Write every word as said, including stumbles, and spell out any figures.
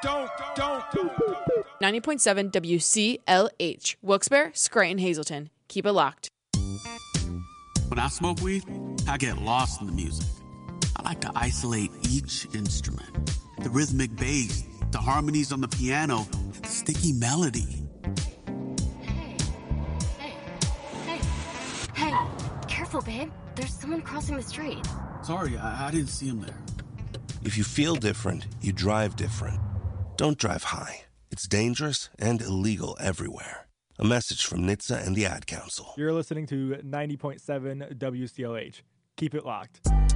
don't, don't, don't. ninety point seven W C L H, Wilkes-Barre, Scranton, Hazleton. Keep it locked. When I smoke weed, I get lost in the music. I like to isolate each instrument. The rhythmic bass, the harmonies on the piano, the sticky melody. Hey, hey, hey, hey, careful, babe. There's someone crossing the street. Sorry, I, I didn't see him there. If you feel different, you drive different. Don't drive high. It's dangerous and illegal everywhere. A message from N H T S A and the Ad Council. You're listening to ninety point seven W C L H. Keep it locked.